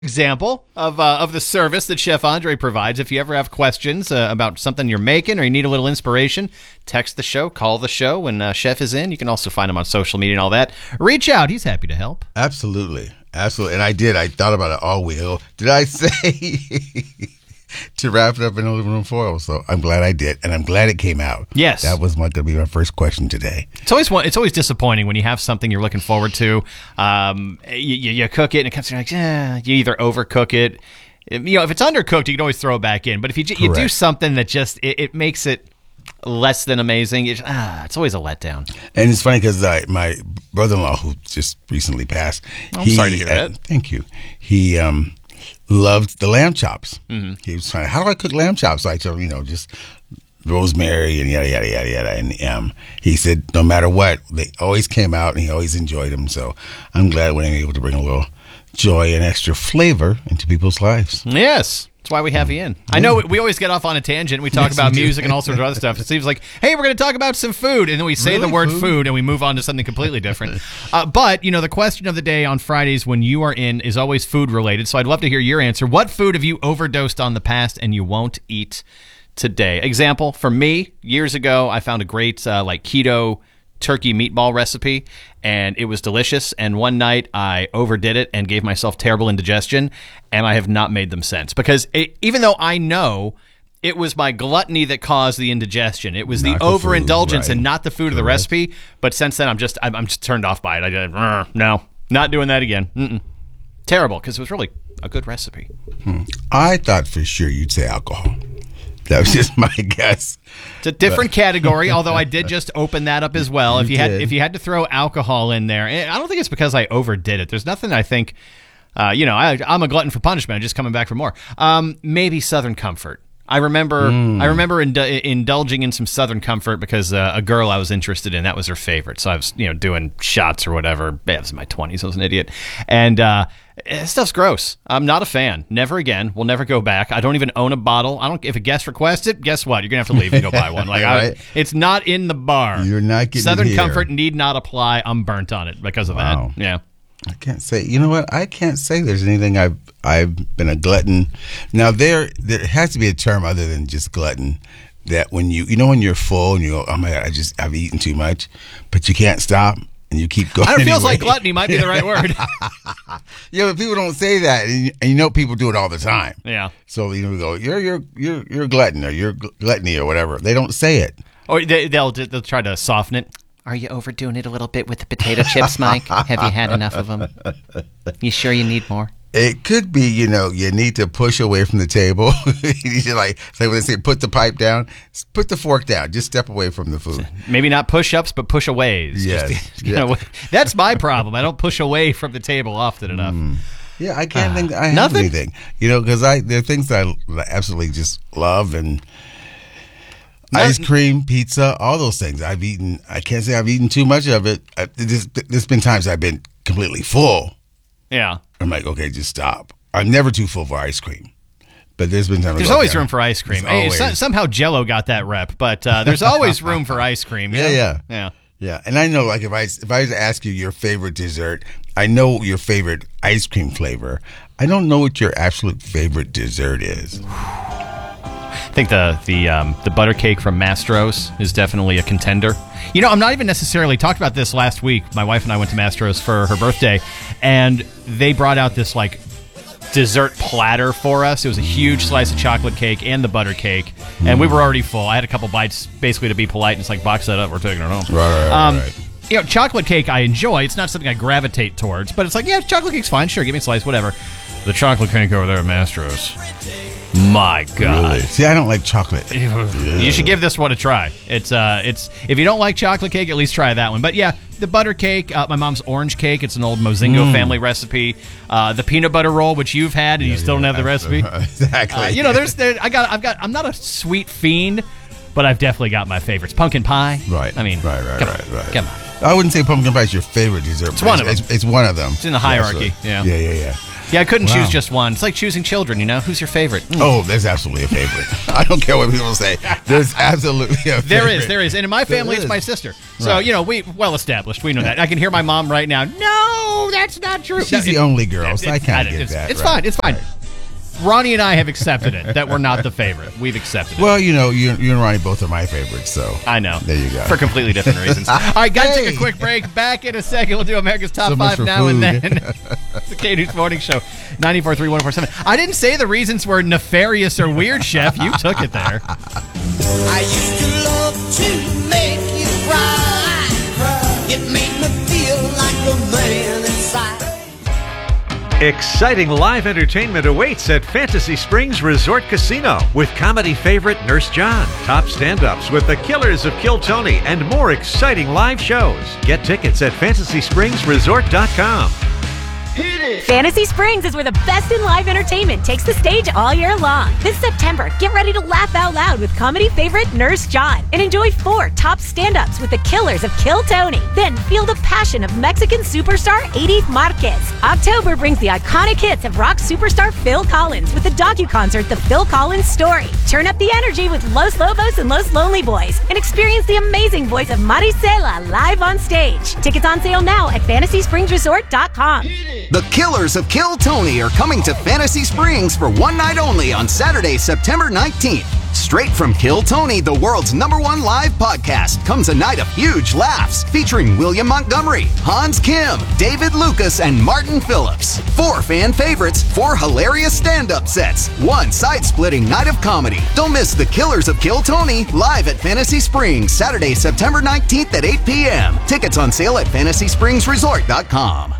Example of the service that Chef Andre provides. If you ever have questions about something you're making or you need a little inspiration, text the show, call the show when Chef is in. You can also find him on social media and all that. Reach out. He's happy to help. Absolutely. And I did. I thought about it all week. Did I say to wrap it up in aluminum foil? So I'm glad I did, and I'm glad it came out. Yes. That was going to be my first question today. It's always disappointing when you have something you're looking forward to. You cook it, and it comes, you're like, you either overcook it. If it's undercooked, you can always throw it back in. But if you do something that just it makes it less than amazing, it's always a letdown. And it's funny because my brother-in-law, who just recently passed, I'm sorry to hear that. Thank you. He loved the lamb chops. Mm-hmm. He was trying, how do I cook lamb chops? I told him, just rosemary and yada, yada, yada, yada. And he said, no matter what, they always came out and he always enjoyed them. So I'm glad when I'm able to bring a little joy and extra flavor into people's lives. Yes. That's why we have you in. I know we always get off on a tangent. We talk about music and all sorts of other stuff. It seems like, hey, we're going to talk about some food. And then we say the word food and we move on to something completely different. But, the question of the day on Fridays when you are in is always food related. So I'd love to hear your answer. What food have you overdosed on the past and you won't eat today? Example, for me, years ago, I found a great keto turkey meatball recipe, and it was delicious. And one night I overdid it and gave myself terrible indigestion, and I have not made them since. Because even though I know it was my gluttony that caused the indigestion, it was the overindulgence and not the food of the recipe. But since then, I'm just turned off by it. No, not doing that again. Terrible, because it was really a good recipe. I thought for sure you'd say alcohol. That was just my guess. It's a different category, although I did just open that up as well. If you had to throw alcohol in there, I don't think it's because I overdid it. There's nothing I think, I'm a glutton for punishment. I'm just coming back for more. Maybe Southern Comfort. I remember indulging in some Southern Comfort because a girl I was interested in, that was her favorite. So I was, doing shots or whatever. Yeah, it was in my 20s. I was an idiot. And stuff's gross. I'm not a fan. Never again. We'll never go back. I don't even own a bottle. If a guest requests it, guess what? You're going to have to leave and go buy one. Right. It's not in the bar. You're not getting Southern Comfort need not apply. I'm burnt on it because of that. Yeah. I can't say. You know what? I can't say there's anything I've been a glutton. Now there has to be a term other than just glutton that when when you're full and you go, oh my God, I've eaten too much, but you can't stop and you keep going. It feels like gluttony might be the right word. Yeah, but people don't say that, and people do it all the time. Yeah. So we go, you're a glutton or you're gluttony or whatever. They don't say it. Or they'll try to soften it. Are you overdoing it a little bit with the potato chips, Mike? Have you had enough of them? You sure you need more? It could be, you need to push away from the table. You need to like when they say put the pipe down, put the fork down. Just step away from the food. Maybe not push-ups, but push-aways. Yes. That's my problem. I don't push away from the table often enough. Yeah, I can't think I have anything. Because there are things that I absolutely just love and ice cream, pizza, all those things. I've eaten. I can't say I've eaten too much of it. There's been times I've been completely full. Yeah. I'm like, okay, just stop. I'm never too full for ice cream. But there's been times there's always room for ice cream. Hey, somehow Jell-O got that rep, but there's always room for ice cream. Yeah. And I know, like, if I was to ask you your favorite dessert, I know your favorite ice cream flavor. I don't know what your absolute favorite dessert is. I think the butter cake from Mastro's is definitely a contender. I'm not even necessarily talked about this last week. My wife and I went to Mastro's for her birthday, and they brought out this dessert platter for us. It was a huge slice of chocolate cake and the butter cake, and we were already full. I had a couple bites basically to be polite, and it's like, box that up, we're taking it home. Right. Chocolate cake I enjoy. It's not something I gravitate towards, but it's like, yeah, chocolate cake's fine. Sure, give me a slice, whatever. The chocolate cake over there at Mastro's. My God. Really? See, I don't like chocolate. You should give this one a try. It's if you don't like chocolate cake, at least try that one. But yeah, the butter cake, my mom's orange cake. It's an old Mozingo family recipe. The peanut butter roll, which you've had and you still don't have the recipe. Exactly. I'm not a sweet fiend, but I've definitely got my favorites. Pumpkin pie. Right. I mean, right. Come on. I wouldn't say pumpkin pie is your favorite dessert. It's one of them. It's one of them. It's in the hierarchy. Yeah. Yeah. Yeah, I couldn't choose just one. It's like choosing children, Who's your favorite? Oh, there's absolutely a favorite. I don't care what people say. There's absolutely a favorite. There is. And in my family, it's my sister. So, we well established. We know that. I can hear my mom right now. No, that's not true. She's the only girl, so I can't get that. It's fine. It's fine. Ronnie and I have accepted it, that we're not the favorite. We've accepted it. Well, you and Ronnie both are my favorites, so. I know. There you go. For completely different reasons. All right, got to take a quick break. Back in a second. We'll do America's Top 5 now and then. It's the K-News Morning Show, 94.3, 104.7. I didn't say the reasons were nefarious or weird, Chef. You took it there. I used to love to make you cry. It made me feel like a man inside. Exciting live entertainment awaits at Fantasy Springs Resort Casino with comedy favorite Nurse John, top stand-ups with the Killers of Kill Tony, and more exciting live shows. Get tickets at FantasySpringsResort.com. Fantasy Springs is where the best in live entertainment takes the stage all year long. This September, get ready to laugh out loud with comedy favorite Nurse John and enjoy 4 top stand-ups with the Killers of Kill Tony. Then feel the passion of Mexican superstar Edith Marquez. October brings the iconic hits of rock superstar Phil Collins with the docu-concert The Phil Collins Story. Turn up the energy with Los Lobos and Los Lonely Boys and experience the amazing voice of Marisela live on stage. Tickets on sale now at FantasySpringsResort.com. The Killers of Kill Tony are coming to Fantasy Springs for one night only on Saturday, September 19th. Straight from Kill Tony, the world's #1 live podcast, comes a night of huge laughs featuring William Montgomery, Hans Kim, David Lucas, and Martin Phillips. 4 fan favorites, 4 hilarious stand-up sets, 1 side-splitting night of comedy. Don't miss the Killers of Kill Tony live at Fantasy Springs, Saturday, September 19th at 8 p.m. Tickets on sale at FantasySpringsResort.com.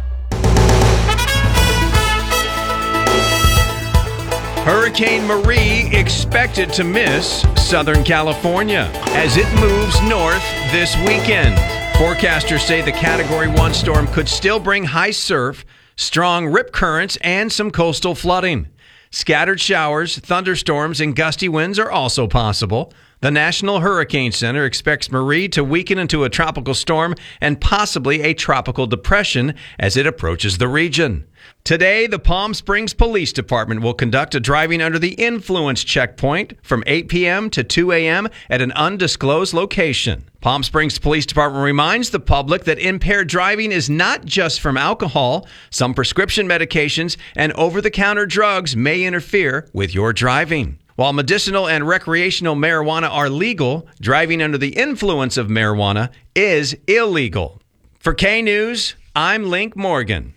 Hurricane Marie expected to miss Southern California as it moves north this weekend. Forecasters say the Category 1 storm could still bring high surf, strong rip currents, and some coastal flooding. Scattered showers, thunderstorms, and gusty winds are also possible. The National Hurricane Center expects Marie to weaken into a tropical storm and possibly a tropical depression as it approaches the region. Today, the Palm Springs Police Department will conduct a driving under the influence checkpoint from 8 p.m. to 2 a.m. at an undisclosed location. Palm Springs Police Department reminds the public that impaired driving is not just from alcohol. Some prescription medications and over-the-counter drugs may interfere with your driving. While medicinal and recreational marijuana are legal, driving under the influence of marijuana is illegal. For K-News, I'm Link Morgan.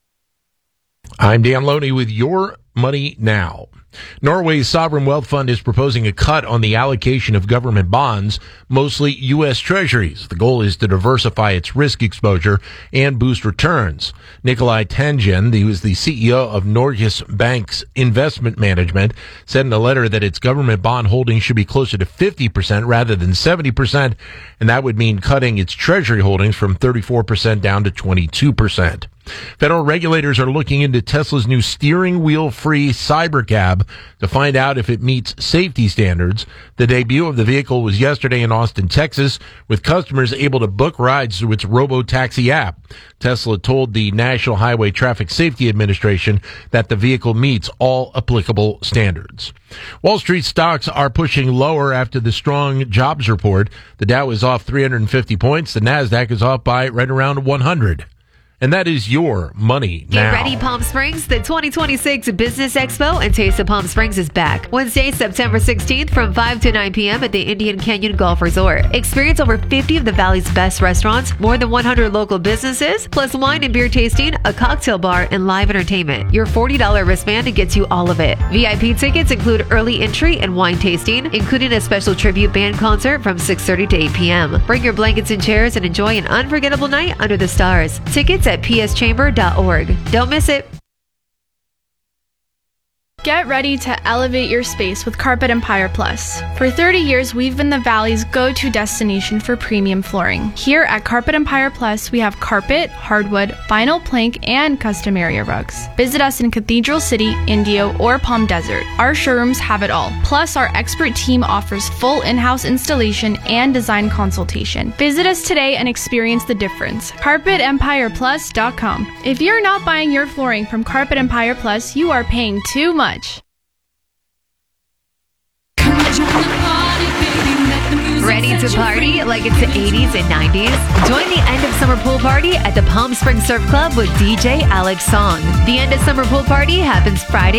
I'm Dan Loney with Your Money Now. Norway's sovereign wealth fund is proposing a cut on the allocation of government bonds, mostly U.S. treasuries. The goal is to diversify its risk exposure and boost returns. Nikolai Tangen, who is the CEO of Norges Bank's investment management, said in a letter that its government bond holdings should be closer to 50% rather than 70%, and that would mean cutting its treasury holdings from 34% down to 22%. Federal regulators are looking into Tesla's new steering wheel-free Cybercab to find out if it meets safety standards. The debut of the vehicle was yesterday in Austin, Texas, with customers able to book rides through its robo-taxi app. Tesla told the National Highway Traffic Safety Administration that the vehicle meets all applicable standards. Wall Street stocks are pushing lower after the strong jobs report. The Dow is off 350 points. The Nasdaq is off by right around 100. And that is Your Money Now. Get ready, Palm Springs. The 2026 Business Expo and Taste of Palm Springs is back. Wednesday, September 16th from 5 to 9 p.m. at the Indian Canyon Golf Resort. Experience over 50 of the Valley's best restaurants, more than 100 local businesses, plus wine and beer tasting, a cocktail bar, and live entertainment. Your $40 wristband gets you all of it. VIP tickets include early entry and wine tasting, including a special tribute band concert from 6:30 to 8 p.m. Bring your blankets and chairs and enjoy an unforgettable night under the stars. Tickets at pschamber.org. Don't miss it. Get ready to elevate your space with Carpet Empire Plus. For 30 years, we've been the Valley's go-to destination for premium flooring. Here at Carpet Empire Plus, we have carpet, hardwood, vinyl plank, and custom area rugs. Visit us in Cathedral City, Indio, or Palm Desert. Our showrooms have it all. Plus, our expert team offers full in-house installation and design consultation. Visit us today and experience the difference. CarpetEmpirePlus.com. If you're not buying your flooring from Carpet Empire Plus, you are paying too much. Ready to party like it's the 80s and 90s? Join the end of summer pool party at the Palm Springs Surf Club with DJ Alex Song. The end of summer pool party happens Friday,